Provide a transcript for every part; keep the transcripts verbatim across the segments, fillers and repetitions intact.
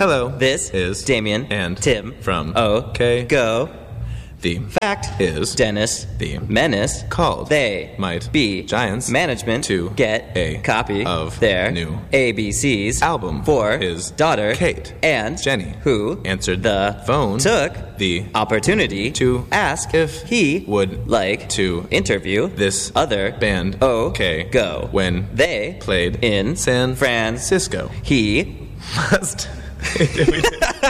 Hello. This is Damien and Tim from OK Go. The fact is Dennis the menace called they might be Giants management to get a copy of their new A B C's album for his daughter Kate and Jenny, who answered the phone, took the opportunity to ask if he would like to interview this other band OK Go when they played in San Francisco. He must edit,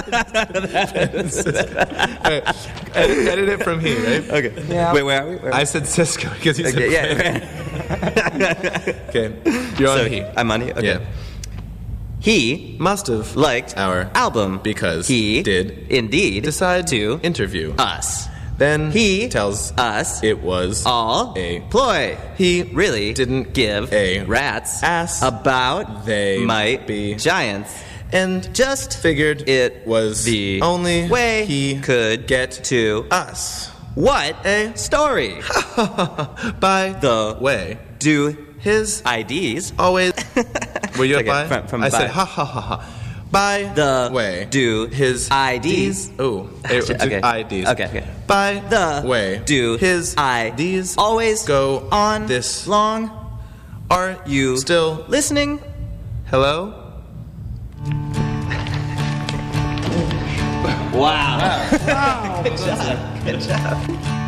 edit it from here, right? Okay. Yeah. Wait, where are we? Where are we? I said Cisco because you Okay, said yeah. Okay. You're on So he. I'm on he? Okay. Yeah. He Must have liked our album because he did indeed decide to interview us. Then He tells us it was all a ploy. He really didn't give a rat's ass about they might be giants. And Just figured it was the only way he could get to us. What A story? By The way, do his I Ds always were you Okay, by? from- from I by. said ha ha ha ha. By the way, do his I Ds Oh, okay. I Ds. Okay, okay. By the way, do his I Ds always go on this long. Are You still listening? Hello? Wow. Wow. Good job. Good job.